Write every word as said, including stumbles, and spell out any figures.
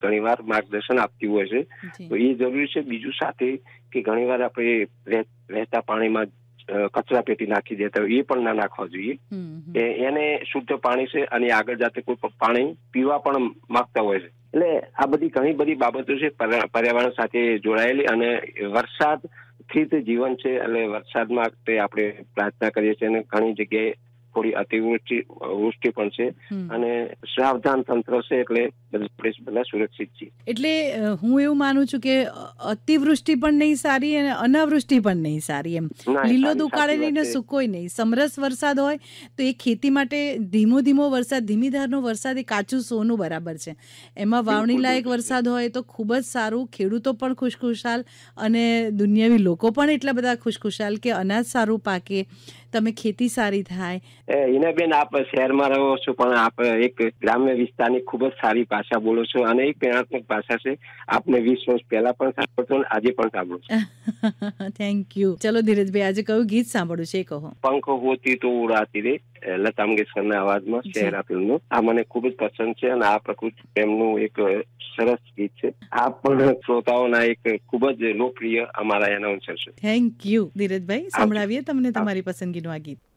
ઘણીવાર માર્ગદર્શન આપતી હોય છે, તો એ જરૂરી છે. બીજું સાથે કે ઘણીવાર આપણે વહેતા પાણીમાં કચરા પેટી નાખી દેતા હોય, એ પણ ના નાખવા જોઈએ. એને શુદ્ધ પાણી છે અને આગળ જાતે કોઈ પાણી પીવા પણ માંગતા હોય છે. એટલે આ બધી ઘણી બધી બાબતો છે પર્યાવરણ સાથે જોડાયેલી, અને વરસાદ થી જીવન છે. એટલે વરસાદમાં આપણે પ્રાર્થના કરીએ છીએ, અને ઘણી જગ્યાએ થોડી અતિવૃષ્ટિ વૃષ્ટિ પણ છે, અને સાવધાન તંત્ર છે, એટલે બધા સુરક્ષિત છે. એટલે હું એવું માનું છું કે અતિવૃષ્ટિ પણ નહીં સારી અને અનાવૃષ્ટિ પણ નહીં સારી. એમ લીલો દુકાળે નહીં ને સૂકોય નહીં. સમરસ વરસાદ હોય તો એ ખેતી માટે ધીમો ધીમો વરસાદ, ધીમી ધારનો વરસાદ એ કાચું સોનું બરાબર છે. એમાં વાવણી લાયક વરસાદ હોય તો ખૂબ જ સારું, ખેડૂતો પણ ખુશખુશાલ અને દુનિયાવી લોકો પણ એટલા બધા ખુશખુશાલ કે અનાજ સારું પાકે, તમે ખેતી સારી થાય. હિનાબેન, આપ શહેરમાં રહો છો, પણ આપ એક ગ્રામ્ય વિસ્તારની ખૂબ જ સારી ભાષા બોલો છો, અને એક પ્રેરણાત્મક ભાષા છે. આપને વીસ વર્ષ પહેલા પણ સાંભળતો અને આજે પણ સાંભળો છો. Thank you. ચલો ધીરજભાઈ, આજે કયું ગીત સાંભળ્યું છે એ કહો. પંખ હોતી તો ઉડાતી રે, લતા મંગેશકરના અવાજમાં શહેરા ફિલ્મનું. આ મને ખૂબ જ પસંદ છે, અને આ પ્રકૃતિ પ્રેમનું એક સરસ ગીત છે. આ પણ શ્રોતાઓના એક ખૂબ જ લોકપ્રિય અમારા એનાઉન્સર છે. Thank you Dhirajbhai. સંભળાવીએ તમને તમારી પસંદગીનું આ ગીત.